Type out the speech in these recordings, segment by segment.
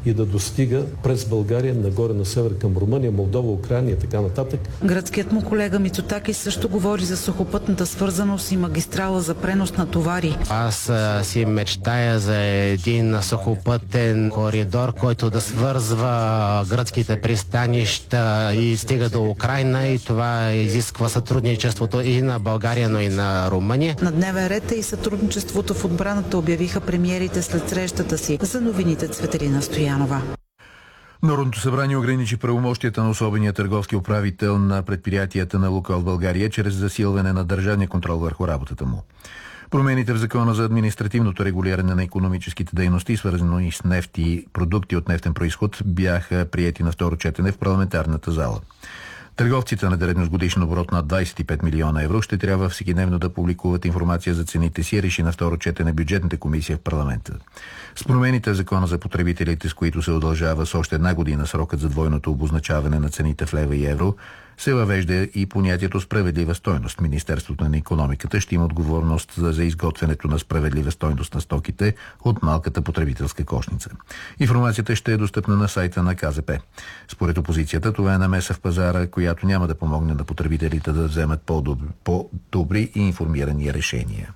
и да достига през България нагоре на север към Румъния, Молдова, Украйна и така нататък. Гръцкият му колега Мицотакис също говори за сухопътната свързаност и магистрала за пренос на товари. Аз си мечтая за един сухопътен коридор, който да свързва гръцките пристанища и стига до Украйна, и това изисква сътрудничеството и на България, но и на Румъния. На дневен ред е и сътрудничеството в отбраната, обявиха премиерите след срещата си. За новините Цветелина Стоянова. Народното събрание ограничи правомощията на особения търговски управител на предприятията на Лукойл в България чрез засилване на държавния контрол върху работата му. Промените в Закона за административното регулиране на икономическите дейности, свързани с нефт и продукти от нефтен произход, бяха приети на второ четене в парламентарната зала. Търговците на дребно с годишен оборот над 25 милиона евро ще трябва всекидневно да публикуват информация за цените си, реши на второ четене бюджетната комисия в парламента. С промените в Закона за потребителите, с които се удължава с още една година срокът за двойното обозначаване на цените в лева и евро, се въвежда и понятието справедлива стойност. Министерството на икономиката ще има отговорност за изготвянето на справедлива стойност на стоките от малката потребителска кошница. Информацията ще е достъпна на сайта на КЗП. Според опозицията, това е намеса в пазара, която няма да помогне на потребителите да вземат по-добри и информирани решения.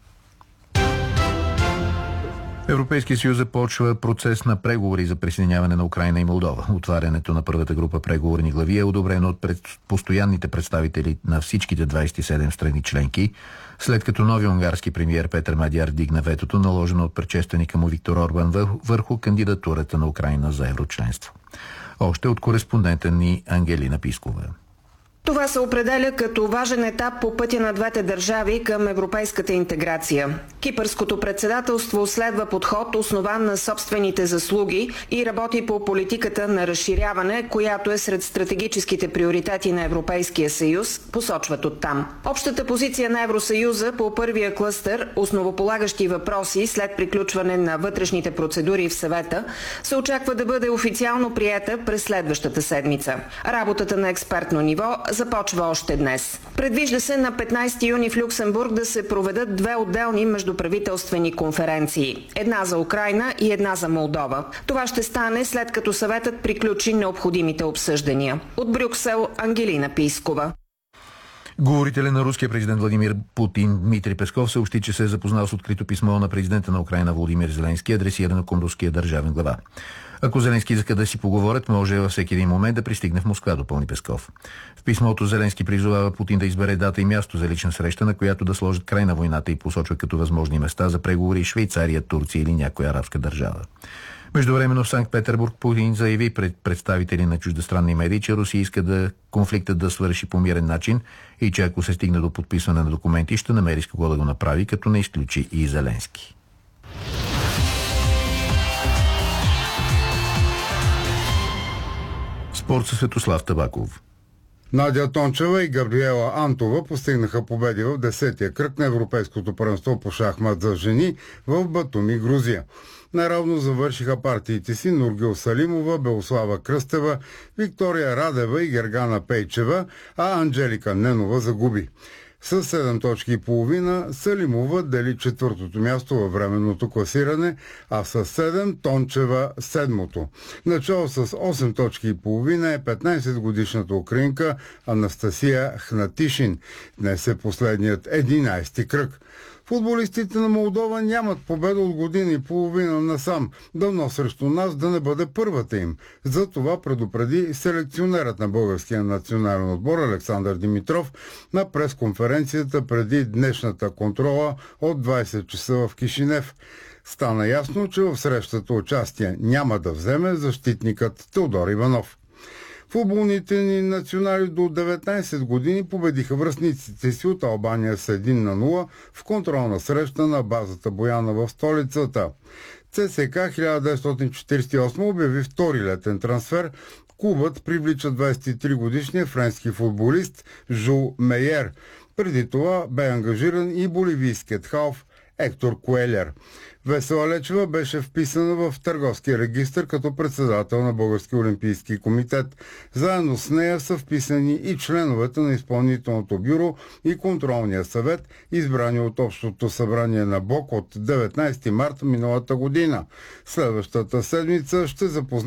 Европейския съюз започва процес на преговори за присъединяване на Украйна и Молдова. Отварянето на първата група преговорни глави е одобрено от постоянните представители на всичките 27 страни членки, след като нови унгарски премиер Петър Мадяр дигна ветото, наложено от предшественика му Виктор Орбан върху кандидатурата на Украйна за еврочленство. Още от кореспондента ни Ангелина Пискова. Това се определя като важен етап по пътя на двете държави към европейската интеграция. Кипърското председателство следва подход, основан на собствените заслуги и работи по политиката на разширяване, която е сред стратегическите приоритети на Европейския съюз, посочват оттам. Общата позиция на Евросъюза по първия клъстър, основополагащи въпроси след приключване на вътрешните процедури в съвета, се очаква да бъде официално приета през следващата седмица. Работата на експертно ниво започва още днес. Предвижда се на 15 юни в Люксембург да се проведат две отделни междуправителствени конференции. Една за Украйна и една за Молдова. Това ще стане след като съветът приключи необходимите обсъждания. От Брюксел, Ангелина Пискова. Говорителят на руския президент Владимир Путин Дмитрий Песков съобщи, че се е запознал с открито писмо на президента на Украйна Володимир Зеленски, адресирано към руския държавен глава. Ако Зеленски иска да си поговорят, може във всеки един момент да пристигне в Москва, допълни Песков. В писмото Зеленски призовава Путин да избере дата и място за лична среща, на която да сложат край на войната, и посочва като възможни места за преговори Швейцария, Турция или някоя арабска държава. Междувременно в Санкт-Петербург Путин заяви пред представители на чуждестранни медии, че Русия иска конфликтът да свърши по мирен начин и че ако се стигне до подписване на документи, ще намери с кого да го направи, като не изключи и Зеленски. Спорт със Светослав Табаков. Надя Тончева и Габриела Антова постигнаха победи в 10-я кръг на Европейското първенство по шахмат за жени в Батуми, Грузия. Наравно завършиха партиите си Нургюл Салимова, Белослава Кръстева, Виктория Радева и Гергана Пейчева, а Анджелика Ненова загуби. С 7 точки и половина Салимова дели четвъртото място във временното класиране, а с 7 Тончева седмото. Начало с 8 точки и половина е 15-годишната украинка Анастасия Хнатишин. Днес е последният 11-ти кръг. Футболистите на Молдова нямат победа от година и половина насам. Давно срещу нас да не бъде първата им. За това предупреди селекционерът на българския национален отбор Александър Димитров на пресконференцията преди днешната контрола от 20 часа в Кишинев. Стана ясно, че в срещата участие няма да вземе защитникът Теодор Иванов. Футболните ни национали до 19 години победиха връстниците си от Албания с 1-0 в контролна среща на базата Бояна в столицата. ЦСК 1948 обяви втори летен трансфер. Клубът привлича 23-годишния френски футболист Жул Мейер. Преди това бе ангажиран и боливийският халф Ектор Куелер. Весела Лечева беше вписана в търговския регистър като председател на Българския олимпийски комитет. Заедно с нея са вписани и членовете на изпълнителното бюро и контролния съвет, избрани от Общото събрание на БОК от 19 марта миналата година. Следващата седмица ще запознаем